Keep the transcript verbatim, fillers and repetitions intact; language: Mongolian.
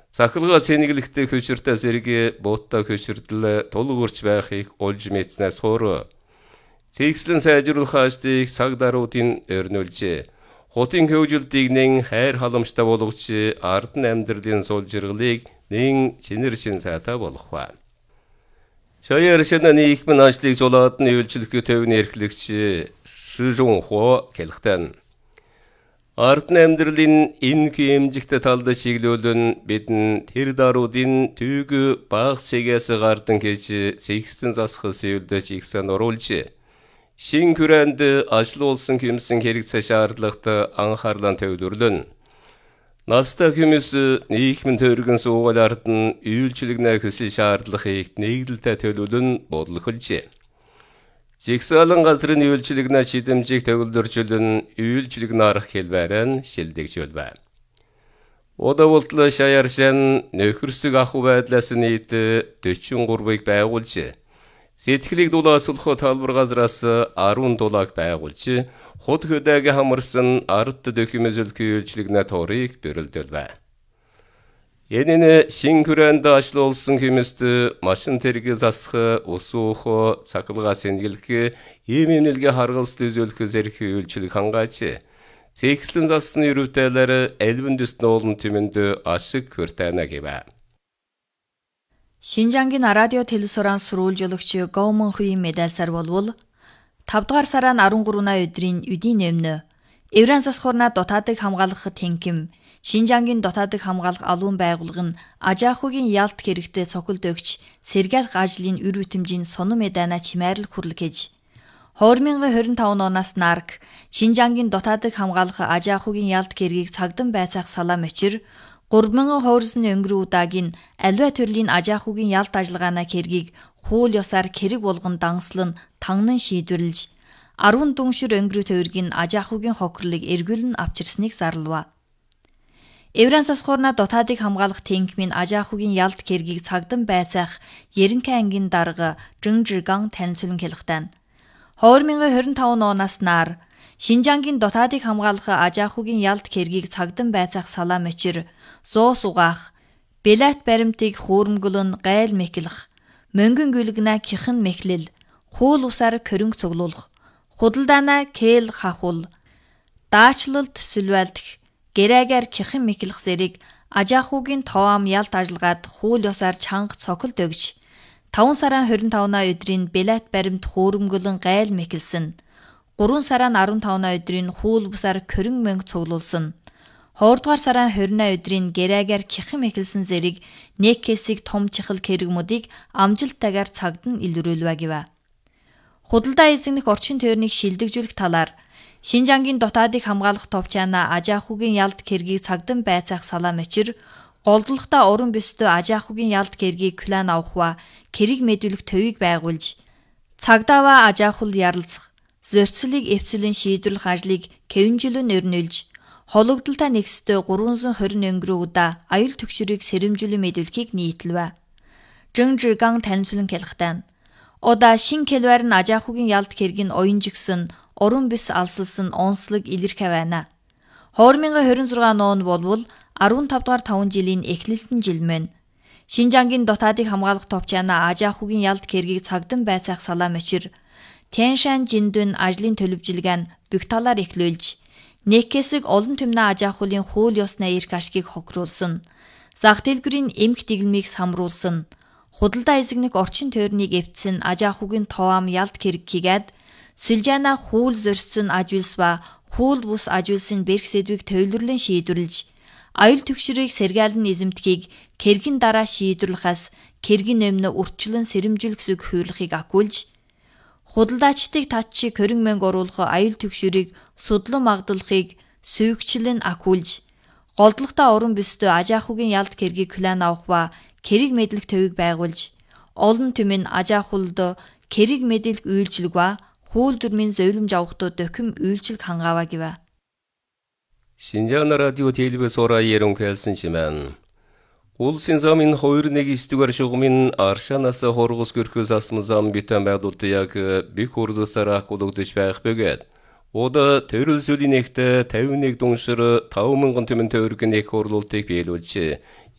Захиргаа сэнгэлэгтэй хөшөртэй зэрэг буутаа хөшөрдөл тулгуурч байхыг олж мэдснээс хойш цэгцлэн сайжруулах ажлыг цаг даруйдын өрнүүлжээ. Хотын хөгжилтийг нэн хайр халамжтай болгож ард нь амьдралын сул жиргалыг нэн чинэр чин сайтай болгох ба. Шаяар шинэ нийгмийн ажлыг зулаад нь үйлчлэх төвний эрхлэгч Шижун Хо хэлэхдээ ард нь амьдралын энэ хэмжигтэй талд чиглүүлэн бидэн тэр даруудын түүг баг сэгээс гардан гэж зэгсэн засхас үйлдэж ихсэн оруулж шин хүрээнд ажилуулсан хэмсэн хэрэг цаш шаардлагатай анхаарлаа төвлөрлөн. Настай хүмүүс нийгмийн төргөн суугаад ард нь үйлчлэгнээ хүсэл шаардлагыг нэгдэлтэй төлөвлөн бодлохолжээ. Жигсаалан газрын үйлчлэгнээ шидэмжийг төвлөржүүлэн үйлчлэг нарах хэлбэрэн шилдэгжүүлбэ. Удавуултлаа шаяршан нөхөрсөг ахуй байдлаас нийт дөрвөн гурвыг байгуулж, сэтгэлийг дулаасуулах талбар газраас арван дулааг байгуулж, худ хөдөөг хамарсан ард дөхөмөжлөх үйлчлэгнээ торыг бэрэлдэлбэ. Энэ шин хүрээнд ажилуулсан хүмүүст машин тэрэг засах, ус уух, цахилгаан сэнгэлэх, ийм эмнэлгийн харгалзал үзүүлэх зэрэг үйлчлэг хангааж, цэгцлэн засны эрүүтэлэр элбэн дэс нуулан тэмэнд ашиг хүртэнэ гэвэ. Шинжангийн радио телевизорын сурвалжуулагч Гоумон Хуи медальсаар болвол тавд дугаар сарын арван гурвны өдрийн үдийн өмнө Евран засхуурна дотаадыг хамгаалах тэнхим Шинжангийн дотаадыг хамгаалах алуун байгууллага нь Ажаахугийн ялт хэрэгтээ цогцолд өгч сэргийлэх ажлын үр бүтэмжийн сонин мэдэнэ чимээрлэх хүрлэг хийж две тысячи двадцать пять оноос нарк Шинжангийн дотаадыг хамгаалах Ажаахугийн ялт хэргийг цагдан байцаах салаа мөчир гурван мянган хоорсны өнгөрөө удаагийн аливаа төрлийн Ажаахугийн ялт ажиллагааны хэргийг хууль ёсоор хэрэг болгон данслан тагнан шийдвэрлэж арван дүншир өнгөрөө төвөргийн Ажаахугийн хохирлыг эргүүлэн авчирсныг зарлав. Евран засхуурна дотаадыг хамгаалах тэнхимийн Ажаахугийн ялт хэргийг цагдан байцаах Ерөнхий ангийн дарга Жинжиган танилцуулан хэлэхдээ две тысячи двадцать пять оноос нар Шинжангийн дотаадыг хамгаалах Ажаахугийн ялт хэргийг цагдан байцаах салаа мөчир зоос угаах, билет баримтыг хүүрэмгөлөн гайл мэхлэх, мөнгөн гүлгнэ кихэн мэхлэл, хуул усаар körөнгө цуглуулах, худалдаана кэл хахул, даачлалт сүлвэлдэх, гэрээгээр кихэн мэхлэх зэрэг Ажаахугийн тоом ялт ажиллагаад хууль ёсоор чанга цохилт өгч таван сарын двадцать пятны өдрийн билет баримт хүүрэмгөлөн гайл мэхэлсэн, гурван сарын арван тавны өдрийн хуул бусаар körөнгө мөнгө цуглуулсан, two дугаар сарын двадцатны өдрийн гэрээгээр кихэн мэхэлсэн зэрэг нэг хэсэг том чихэл хэрэгмүүдийг амжилттайгаар цагдан илрүүлвэ гэвэ. Худалдаа эзэгнэх орчин тойрныг шилдэгжүүлэх талаар Шинжангийн дотаадыг хамгаалах товчаана Ажаахугийн ялт хэргийг цагдан байцаах салаа мөчир голдлоготой уран бүстэй Ажаахугийн ялт хэргийг план авахва хэрэг мэдүүлэх төвийг байгуулж цагдаваа Ажаахул ярилцах, зөрчилийг эвцүүлэн шийдвэрлэх ажлыг хэвэмжлэн өрнүүлж хологдолтой нэгстэй гурван сая двадцать өнгөрөө удаа аюул түгшрийг сэрэмжлэн мэдүүлэхийг нийтлвэ. Жинжиган танилцуулан хэлэхдээ удаа шин хэлбэр нь Ажаахугийн ялт хэргийн оюунжигсэн уран бүс алсалсан онцлог илэрхэ байна. две тысячи двадцать шесть он болвол15 дугаар таван жилийн эхлэлтэн жил мөн. Шинжангийн дотаадыг хамгаалах товчаана Ажаахугийн ялт хэргийг цагдан байцаах салаа мөчир Тяншан жиндүн ажлын төлөвжилгээ нь бүх талаар эхлүүлж нэг хэсэг олон түмнэ Ажаахуулын хууль ёсны эрх ашгийг хохируулсан, зах дэлгүүрийн эмх дэглэмийг самруулсан, худалдаа эзэгнэх орчин тойрныг эвдсэн Ажаахугийн тоом ялт хэрэг хийгээд Сүлжаана хууль зөрчсөн ажуулс ба хууль бус ажуулсын бэрх сэдвийг төвлөрлөн шийдвэрлэж аюул түгшрийг сэргээлэн эзэмтгийг кэргийн дараа шийдвэрлэхээс кэргийн өмнө урьдчилан сэрэмжүүлэх зүг хуйлахыг акуулж худалдаачдыг татчиг хөрөнгө мөнгө оруулах аюул түгшрийг судлан магдлахыг сүйгчлэн акуулж голдлоготой уран бүстэй Ажаахугийн ялт хэргийг план авах ба хэрэг мэдлэх төвийг байгуулж олон түмэн Ажаахулд хэрэг мэдлэх үйлчлэг ба хууль дүрмийн зөвлөмж авахдаа дөхөм үйлчлэг хангаава гэвэ. Шинжаан радио телевизора ерөнхийлсэн чимэн улсын замын хоёр нэг дэх шугамын аршанаас хоргос көрхөс асмын зам битэн байдулт яг бих урдусараа хулагдж байх бөгөөд ода төрөл сүлийн нэгтэ пятьдесят нэг дүншир five мянган түмэн төгрөгийн их хурлуултыг биелүүлж